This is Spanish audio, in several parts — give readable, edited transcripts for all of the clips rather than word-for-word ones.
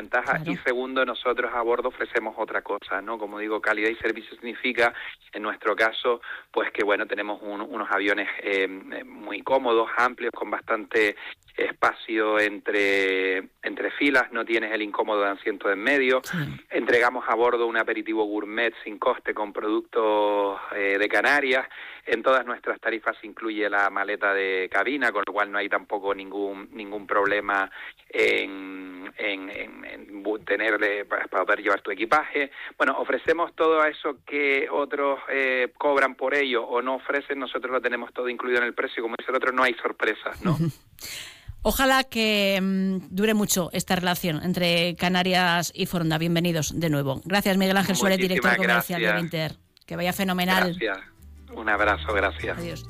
ventajas. Claro. Y segundo, nosotros a bordo ofrecemos otra cosa, ¿no? Como digo, calidad y servicio significa, en nuestro caso, pues que bueno, tenemos unos aviones muy cómodos, amplios, con bastante espacio entre filas, no tienes el incómodo de asiento de en medio. Sí. Entregamos a bordo un aperitivo gourmet sin coste con productos de Canarias. En todas nuestras tarifas se incluye la maleta de cabina, con lo cual no hay tampoco ningún problema en tenerle para poder llevar tu equipaje. Bueno, ofrecemos todo eso que otros cobran por ello o no ofrecen, nosotros lo tenemos todo incluido en el precio. Como dice el otro, no hay sorpresas, ¿no? Ojalá que dure mucho esta relación entre Canarias y Foronda. Bienvenidos de nuevo. Gracias, Miguel Ángel Suárez, director comercial de Vinter. Que vaya fenomenal. Gracias. Un abrazo, gracias. Adiós.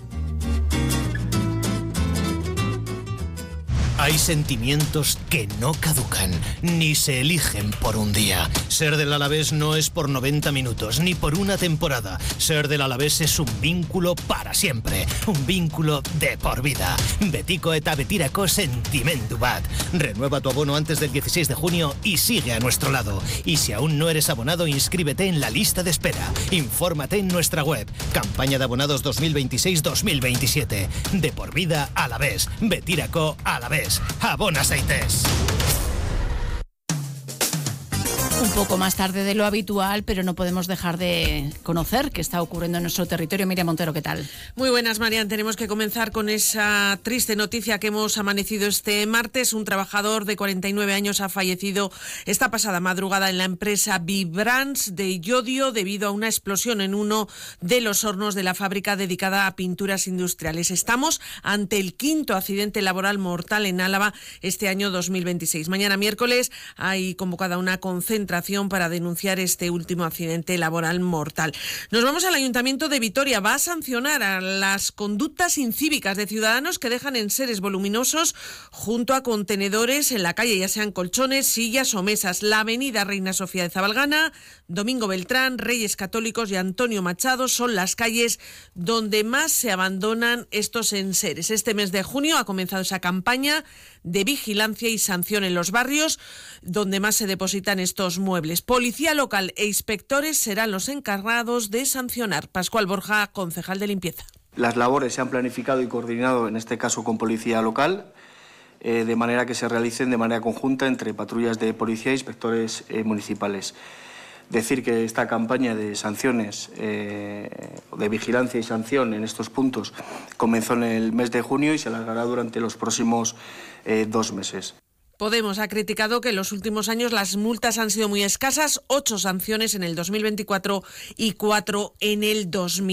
Hay sentimientos que no caducan, ni se eligen por un día. Ser del Alavés no es por 90 minutos, ni por una temporada. Ser del Alavés es un vínculo para siempre, un vínculo de por vida. Betiko eta betirako sentimendu bat. Renueva tu abono antes del 16 de junio y sigue a nuestro lado. Y si aún no eres abonado, inscríbete en la lista de espera. Infórmate en nuestra web. Campaña de abonados 2026-2027. De por vida Alavés. Betirako Alavés. Abona Saites. Un poco más tarde de lo habitual, pero no podemos dejar de conocer qué está ocurriendo en nuestro territorio. Miriam Montero, ¿qué tal? Muy buenas, Marian. Tenemos que comenzar con esa triste noticia que hemos amanecido este martes. Un trabajador de 49 años ha fallecido esta pasada madrugada en la empresa Vibrans de Llodio debido a una explosión en uno de los hornos de la fábrica dedicada a pinturas industriales. Estamos ante el quinto accidente laboral mortal en Álava este año 2026. Mañana miércoles hay convocada una concentración para denunciar este último accidente laboral mortal. Nos vamos al Ayuntamiento de Vitoria. Va a sancionar a las conductas incívicas de ciudadanos que dejan enseres voluminosos junto a contenedores en la calle, ya sean colchones, sillas o mesas. La avenida Reina Sofía de Zabalgana, Domingo Beltrán, Reyes Católicos y Antonio Machado son las calles donde más se abandonan estos enseres. Este mes de junio ha comenzado esa campaña de vigilancia y sanción en los barrios donde más se depositan estos muebles. Policía local e inspectores serán los encargados de sancionar. Pascual Borja, concejal de limpieza. Las labores se han planificado y coordinado, en este caso con policía local, de manera que se realicen de manera conjunta entre patrullas de policía e inspectores municipales. Decir que esta campaña de sanciones, de vigilancia y sanción en estos puntos, comenzó en el mes de junio y se alargará durante los próximos 2 meses. Podemos ha criticado que en los últimos años las multas han sido muy escasas, 8 sanciones en el 2024 y 4 en el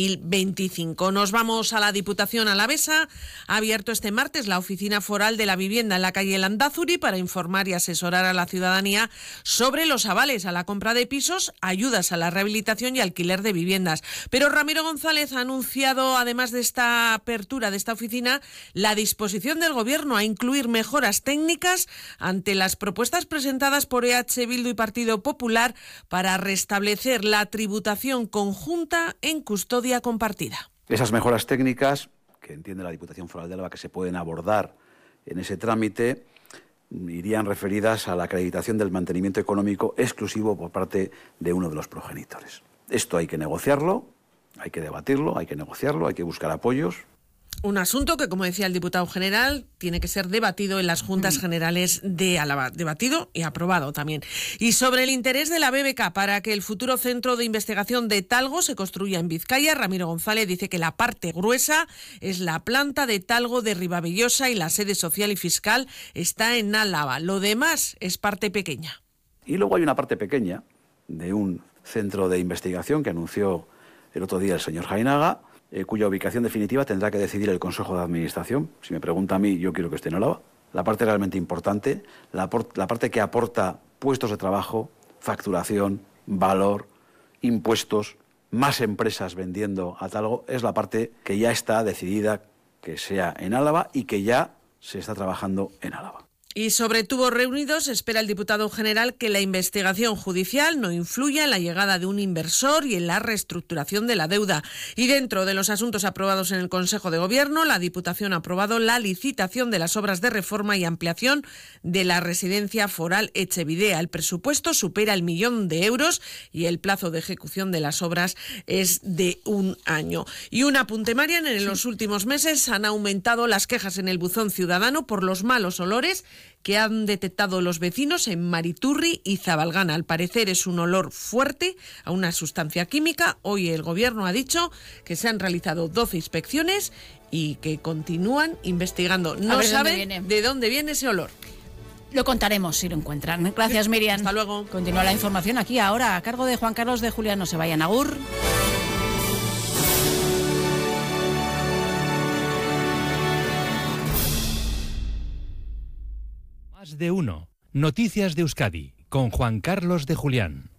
2025. Nos vamos a la Diputación alavesa. Ha abierto este martes la Oficina Foral de la Vivienda en la calle Landázuri para informar y asesorar a la ciudadanía sobre los avales a la compra de pisos, ayudas a la rehabilitación y alquiler de viviendas. Pero Ramiro González ha anunciado, además de esta apertura de esta oficina, la disposición del Gobierno a incluir mejoras técnicas ante las propuestas presentadas por EH Bildu y Partido Popular para restablecer la tributación conjunta en custodia compartida. Esas mejoras técnicas, que entiende la Diputación Foral de Álava que se pueden abordar en ese trámite, irían referidas a la acreditación del mantenimiento económico exclusivo por parte de uno de los progenitores. Esto hay que negociarlo, hay que debatirlo, hay que negociarlo, hay que buscar apoyos. Un asunto que, como decía el diputado general, tiene que ser debatido en las Juntas Generales de Álava. Debatido y aprobado también. Y sobre el interés de la BBK para que el futuro centro de investigación de Talgo se construya en Vizcaya, Ramiro González dice que la parte gruesa es la planta de Talgo de Ribavellosa y la sede social y fiscal está en Álava. Lo demás es parte pequeña. Y luego hay una parte pequeña de un centro de investigación que anunció el otro día el señor Jainaga, cuya ubicación definitiva tendrá que decidir el Consejo de Administración. Si me pregunta a mí, yo quiero que esté en Álava. La parte realmente importante, la parte que aporta puestos de trabajo, facturación, valor, impuestos, más empresas vendiendo a Talgo, es la parte que ya está decidida que sea en Álava y que ya se está trabajando en Álava. Y sobre tubos reunidos, espera el diputado general que la investigación judicial no influya en la llegada de un inversor y en la reestructuración de la deuda. Y dentro de los asuntos aprobados en el Consejo de Gobierno, la Diputación ha aprobado la licitación de las obras de reforma y ampliación de la residencia foral Etxebidea. El presupuesto supera el 1 millón de euros y el plazo de ejecución de las obras es de 1 año. Y un apunte, Marian, en los últimos meses han aumentado las quejas en el buzón ciudadano por los malos olores que han detectado los vecinos en Mariturri y Zabalgana. Al parecer es un olor fuerte a una sustancia química. Hoy el Gobierno ha dicho que se han realizado 12 inspecciones y que continúan investigando. No saben de dónde viene ese olor. Lo contaremos si lo encuentran. Gracias, Miriam. Hasta luego. Continúa la información aquí ahora a cargo de Juan Carlos de Julián. No se vayan, agur. Más de uno. Noticias de Euskadi con Juan Carlos de Julián.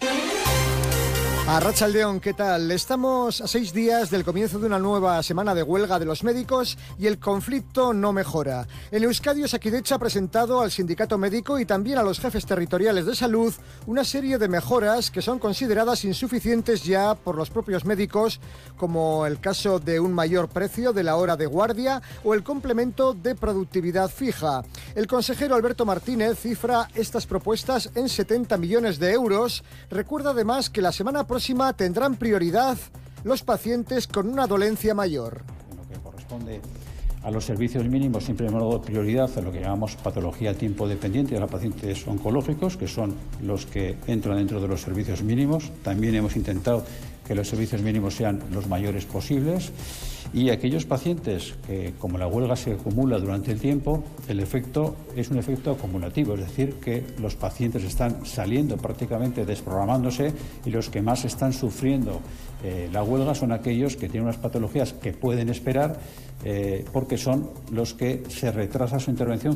Arratsaldeon, ¿qué tal? Estamos a 6 días del comienzo de una nueva semana de huelga de los médicos y el conflicto no mejora. En Euskadi, Osakidetza ha presentado al sindicato médico y también a los jefes territoriales de salud una serie de mejoras que son consideradas insuficientes ya por los propios médicos, como el caso de un mayor precio de la hora de guardia o el complemento de productividad fija. El consejero Alberto Martínez cifra estas propuestas en 70 millones de euros. Recuerda además que la semana próxima tendrán prioridad los pacientes con una dolencia mayor. En lo que corresponde a los servicios mínimos, siempre hemos dado prioridad a lo que llamamos patología tiempo dependiente de los pacientes oncológicos, que son los que entran dentro de los servicios mínimos. También hemos intentado que los servicios mínimos sean los mayores posibles. Y aquellos pacientes que, como la huelga se acumula durante el tiempo, el efecto es un efecto acumulativo, es decir, que los pacientes están saliendo prácticamente desprogramándose y los que más están sufriendo la huelga son aquellos que tienen unas patologías que pueden esperar porque son los que se retrasa su intervención.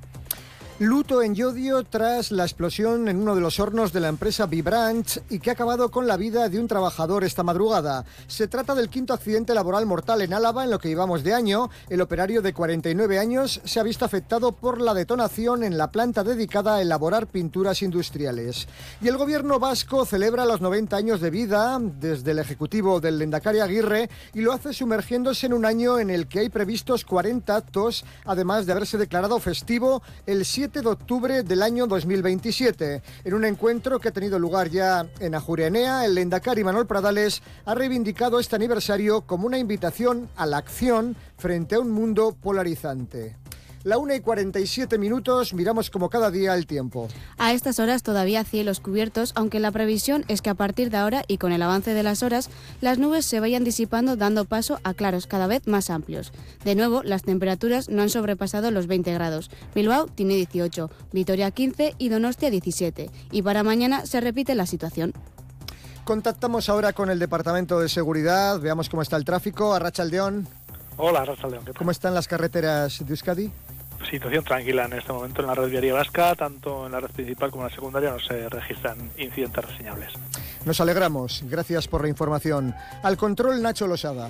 Luto en Llodio tras la explosión en uno de los hornos de la empresa Vibrants y que ha acabado con la vida de un trabajador esta madrugada. Se trata del 5º accidente laboral mortal en Álava en lo que llevamos de año. El operario de 49 años se ha visto afectado por la detonación en la planta dedicada a elaborar pinturas industriales. Y el gobierno vasco celebra los 90 años de vida desde el ejecutivo del Lehendakari Aguirre y lo hace sumergiéndose en un año en el que hay previstos 40 actos, además de haberse declarado festivo el 7 de octubre del año 2027. En un encuentro que ha tenido lugar ya en Ajuria Enea, el Lehendakari Manuel Pradales ha reivindicado este aniversario como una invitación a la acción frente a un mundo polarizante. La 1:47, miramos como cada día el tiempo. A estas horas todavía cielos cubiertos, aunque la previsión es que a partir de ahora y con el avance de las horas, las nubes se vayan disipando dando paso a claros cada vez más amplios. De nuevo, las temperaturas no han sobrepasado los 20 grados. Bilbao tiene 18, Vitoria 15 y Donostia 17. Y para mañana se repite la situación. Contactamos ahora con el Departamento de Seguridad, veamos cómo está el tráfico. Arratsaldeon. Hola, Arratsaldeon. ¿Qué tal? ¿Cómo están las carreteras de Euskadi? Situación tranquila en este momento en la red viaria vasca, tanto en la red principal como en la secundaria no se registran incidentes reseñables. Nos alegramos, gracias por la información. Al control, Nacho Losada.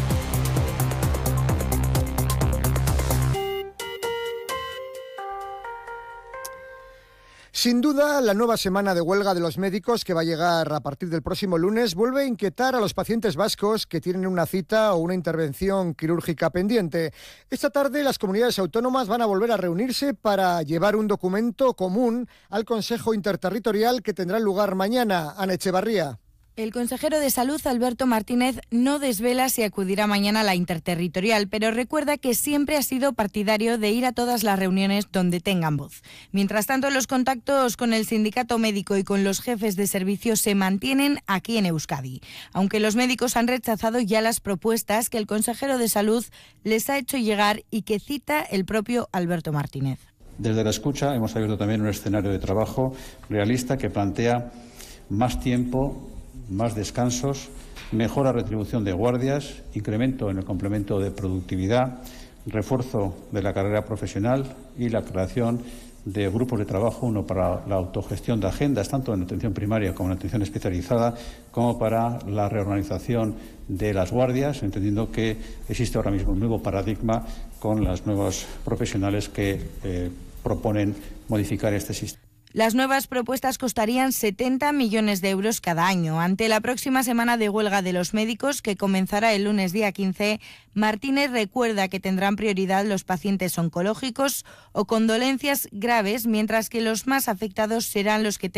Sin duda, la nueva semana de huelga de los médicos que va a llegar a partir del próximo lunes vuelve a inquietar a los pacientes vascos que tienen una cita o una intervención quirúrgica pendiente. Esta tarde las comunidades autónomas van a volver a reunirse para llevar un documento común al Consejo Interterritorial que tendrá lugar mañana. Ana Echevarría. El consejero de Salud, Alberto Martínez, no desvela si acudirá mañana a la interterritorial, pero recuerda que siempre ha sido partidario de ir a todas las reuniones donde tengan voz. Mientras tanto, los contactos con el sindicato médico y con los jefes de servicios se mantienen aquí en Euskadi, aunque los médicos han rechazado ya las propuestas que el consejero de Salud les ha hecho llegar y que cita el propio Alberto Martínez. Desde la escucha hemos abierto también un escenario de trabajo realista que plantea más tiempo, más descansos, mejora retribución de guardias, incremento en el complemento de productividad, refuerzo de la carrera profesional y la creación de grupos de trabajo, uno para la autogestión de agendas, tanto en atención primaria como en atención especializada, como para la reorganización de las guardias, entendiendo que existe ahora mismo un nuevo paradigma con las nuevos profesionales que proponen modificar este sistema. Las nuevas propuestas costarían 70 millones de euros cada año. Ante la próxima semana de huelga de los médicos, que comenzará el lunes día 15, Martínez recuerda que tendrán prioridad los pacientes oncológicos o con dolencias graves, mientras que los más afectados serán los que